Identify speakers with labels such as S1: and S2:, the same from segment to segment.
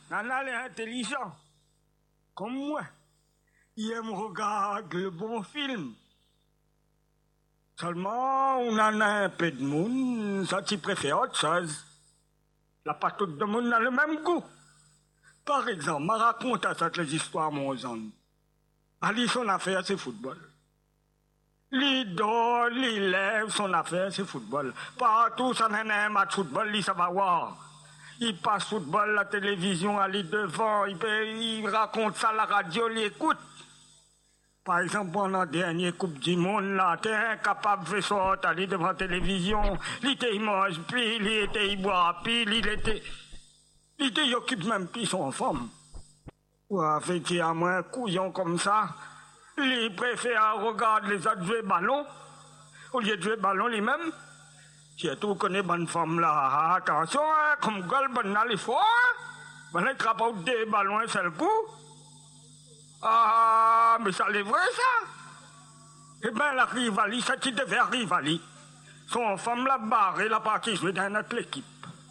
S1: Nana, elle est intelligent. Comme moi. Il aime regarder le bon film. Seulement, on en a un peu de monde, ça tu préfères autre chose. La pas tout le monde a le même goût. Par exemple, je raconte à cette les histoires, mon jeune. Ali, son affaire, c'est football. L'idole, l'élève, son affaire, c'est football. Partout, ça n'a un match football, ça va voir. Il passe football, la télévision, Ali devant, il raconte ça à la radio, il écoute. Par exemple, pendant la dernière Coupe du Monde, là, t'es incapable de sortir, aller devant la télévision, il était mange, puis il était boit, puis il occupe même plus son femme. Ouais, fait à moi un couillon comme ça, il préfère regarder les autres jouer ballon, au lieu de jouer ballon lui-même. Si tu connais bonne femme là, attention, hein, comme gueule, bonne là, il faut, ben, il trappe des ballons un seul coup. Ah, mais ça c'est vrai ça. Eh bien, la rivalité, ça qui devait rivalité. Son femme l'a barré, la partie jouée dans notre équipe.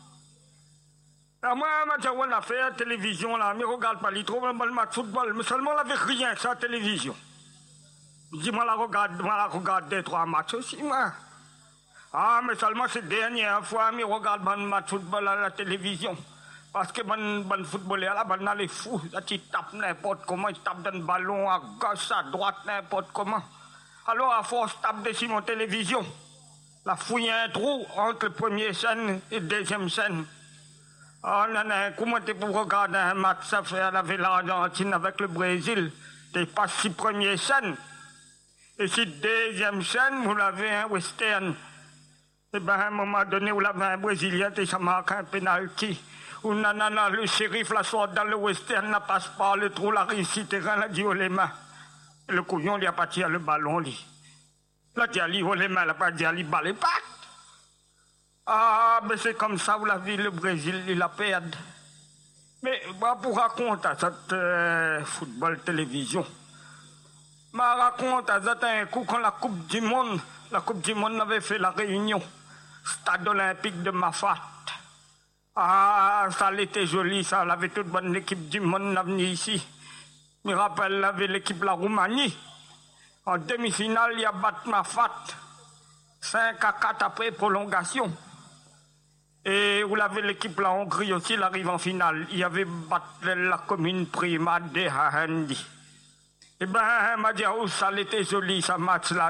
S1: Moi, on a fait la télévision là, mais regarde pas, il trouve un bon match de football, mais seulement on n'avait rien sur la télévision. Dis-moi, la regarde 2-3 matchs aussi, moi. Ah, mais seulement cette dernière fois, mais regarde bon match de football à la télévision. Parce que bon footballeur là, ben les fous, là tu tapes n'importe comment, il tape dans le ballon à gauche, à droite, n'importe comment. Alors à force tape dessus mon télévision. La fouille un trou entre la première chaîne et la deuxième chaîne. Oh non, non, comment t'es pour regarder un match, ça fait avec l'Argentine, avec le Brésil. T'es pas si première chaîne. Et si deuxième chaîne, vous l'avez un western. Et ben à un moment donné, vous l'avez un Brésilien, et ça marque un penalty. Ou nanana, le shérif la sort dans le western, la passe par le trou, la réussite, terrain, la dit, oh les mains. Et le couillon, il a pas tiré le ballon, lui. La dit, oh les mains, il a pas dit, il bat les pattes. Ah, mais c'est comme ça, vous l'avez vu, le Brésil, il a perdu. Mais, moi, pour raconter à cette football télévision, je raconte à ça un coup quand la Coupe du Monde avait fait la réunion, stade olympique de Mafat. Ah, ça était joli, ça. Elle avait toute bonne équipe du monde venue ici. Je me rappelle, elle avait l'équipe de la Roumanie. En demi-finale, il y a battu Mafat. 5-4 après prolongation. Et vous l'avez l'équipe de la Hongrie aussi, elle arrive en finale. Il y avait battu la commune Prima de Hahendi. Eh ben, Madiaou, ça était joli, ce match-là.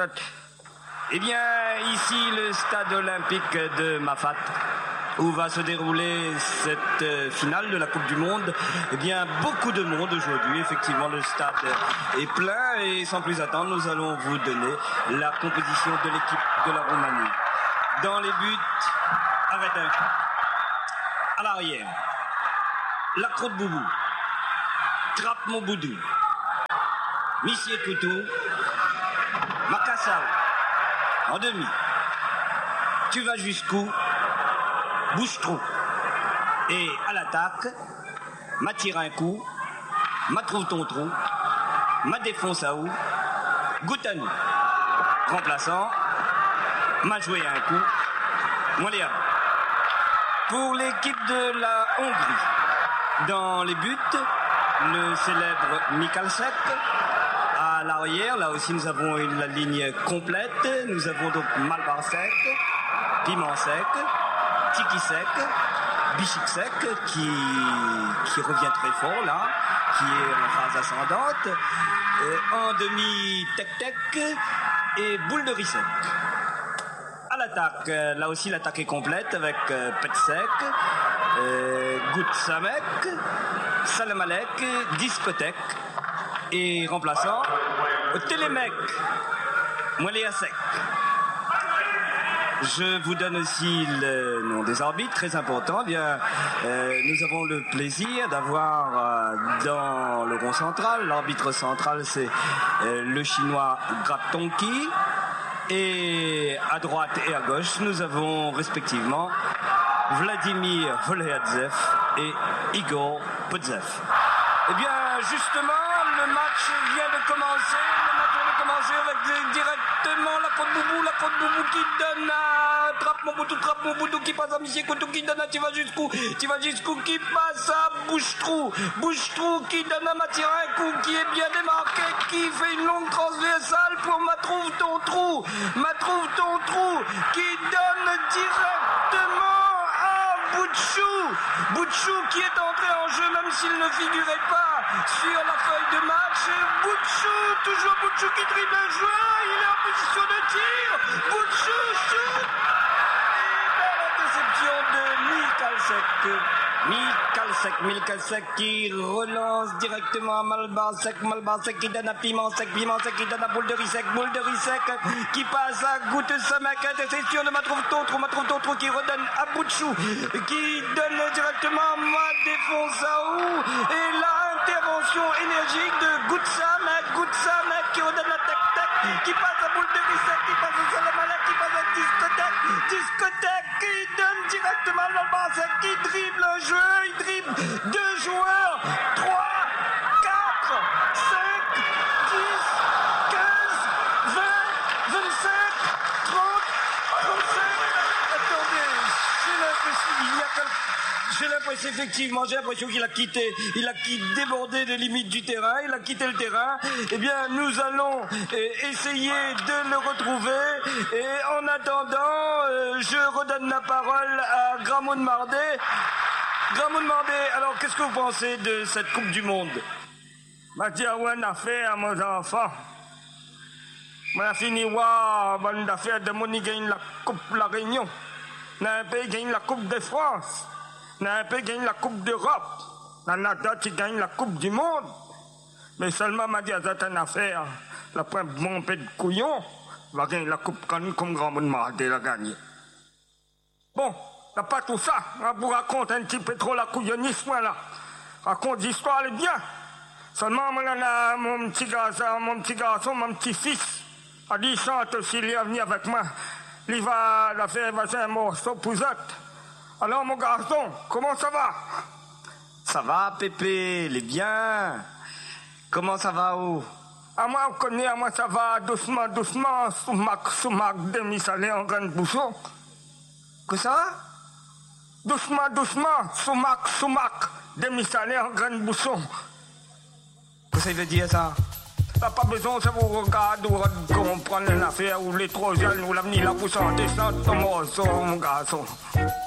S2: Eh bien, ici, le stade olympique de Mafat, où va se dérouler cette finale de la Coupe du Monde. Eh bien, beaucoup de monde aujourd'hui. Effectivement, le stade est plein et sans plus attendre, nous allons vous donner la composition de l'équipe de la Roumanie. Dans les buts, arrête un. À l'arrière, la crotte boubou, Trappe mon boudou, Missier Coutou, Makassau, en demi. Tu vas jusqu'où? Bouche-trou. Et à l'attaque, m'a tiré un coup, m'a trouve ton trou, m'a défonce à où, goûte à nous. Remplaçant, m'a joué un coup, moi les pour l'équipe de la Hongrie. Dans les buts, le célèbre Mikalsek. À l'arrière, là aussi nous avons la ligne complète. Nous avons donc Malbar sec, Piment sec, Tiki sec, Bichik sec qui revient très fort là, qui est en phase ascendante. En demi tec-tec et boule de riz sec. À l'attaque, là aussi l'attaque est complète avec Petsek, Gout Samek, Salamalek, Discothèque et remplaçant Télémec, Moléa Sec. Je vous donne aussi le nom des arbitres, très important. Eh bien, nous avons le plaisir d'avoir dans le rond central, l'arbitre central c'est le chinois Graptonki. Et à droite et à gauche, nous avons respectivement Vladimir Voleadzev et Igor Podzev. Eh bien, justement, le match vient de commencer. Le match vient de commencer avec directement la Côte Boubou qui donne à trappe mon boudou qui passe à Monsieur Coutou qui donne à tu vas jusqu'où qui passe à Bouche-Trou qui donne à Mathieu un coup qui est bien démarqué, qui fait une longue transversale pour Matrouve ton trou qui donne directement à Boutchou qui est entré en jeu même s'il ne figurait pas sur la feuille de match. Toujours Boutchou qui dribble le joueur, il est en position de tir. Boutchou shoot. Et belle déception de Mikalsek qui relance directement à Malbasek qui donne à Piment Sec qui donne à Boule de Rissec qui passe à Goutte Samek, interception de Matrouve ton trou qui redonne à Boutchou qui donne directement à Madéfonsaou et l'intervention énergique de Goutte Samek qui redonne à Tec qui passe à Boule de Rissec qui passe à Salamalek qui passe à Discothèque qui donne directement à Malbasek qui dribble un jeu, il dribble 2 joueurs, 3, 4, 5, 10, 15, 20, 25, 30, 35. Attendez, j'ai l'impression effectivement, qu'il a quitté, débordé des limites du terrain, il a quitté le terrain. Eh bien, nous allons essayer de le retrouver. Et en attendant, je redonne la parole à Gramoun Mardet. Alors qu'est-ce que vous pensez de cette Coupe du Monde?
S1: Bonne affaire, mes enfants. Moi, fini, bonne affaire de Moni gagne la Coupe La Réunion. N'a un pays gagne la Coupe de France. N'a un pays gagne la Coupe d'Europe. Canada qui gagne la Coupe du Monde. Mais seulement, m'a dit, à cette affaire, la point bon peu de couillon, va gagner la Coupe comme Grand Monde Mardet l'a gagné. Bon. T'as pas tout ça, on vous raconte un petit peu trop la couillonnisme là. Raconte l'histoire, elle est bien. Seulement, moi, là, mon petit garçon, mon petit-fils, a dit, chante s'il est venu avec moi. Il va faire un morceau pousotte. Alors, mon garçon, comment ça va?
S2: Ça va, Pépé, il est bien. Comment ça va, où?
S1: À moi, on connaît, à moi, ça va doucement, sous Mac, demi-salé en grain de bouchon.
S2: Que ça?
S1: Doucement, sous Mac, demi-salé en grain de bouchon.
S2: Qu'est-ce que ça veut dire, ça?
S1: T'as pas besoin de vous regarder ou de comprendre l'affaire ou les 3 jeunes ou l'avenir, là, vous sentez ça, ton morceau, mon garçon.